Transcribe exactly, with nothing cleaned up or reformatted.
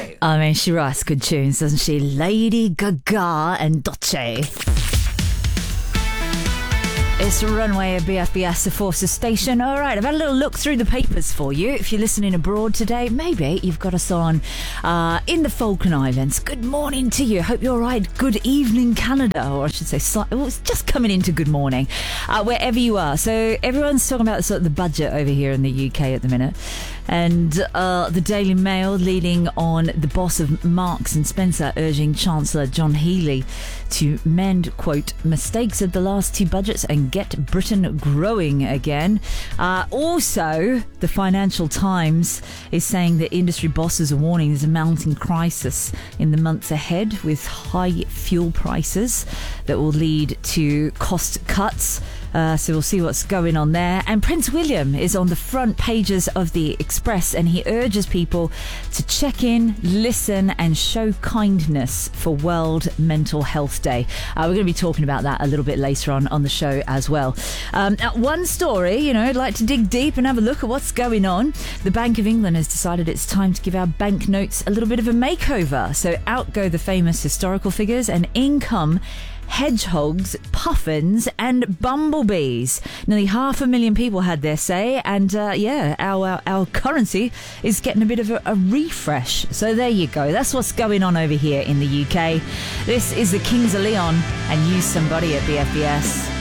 I mean, she writes good tunes, doesn't she? Lady Gaga and Dolce. It's Runway at B F B S, the Forces Station. All right, I've had a little look through the papers for you. If you're listening abroad today, maybe you've got us on uh, in the Falkland Islands. Good morning to you. Hope you're all right. Good evening, Canada. Or I should say, well, it's just coming into good morning, uh, wherever you are. So everyone's talking about sort of the budget over here in the U K at the minute. And uh, the Daily Mail leading on the boss of Marks and Spencer urging Chancellor John Healey to mend, quote, mistakes of the last two budgets and get Britain growing again. Uh, also, the Financial Times is saying that industry bosses are warning there's a mounting crisis in the months ahead with high fuel prices that will lead to cost cuts. Uh, so we'll see what's going on there. And Prince William is on the front pages of the Express, and he urges people to check in, listen, and show kindness for World Mental Health Day. Uh, we're going to be talking about that a little bit later on on the show as well. Um, now, one story, you know, I'd like to dig deep and have a look at what's going on. The Bank of England has decided it's time to give our banknotes a little bit of a makeover. So out go the famous historical figures, and in come hedgehogs, puffins and bumblebees. Nearly half a million people had their say, and uh, yeah, our our currency is getting a bit of a, a refresh. So there you go. That's what's going on over here in the U K. This is the Kings of Leon and Use Somebody at B F B S.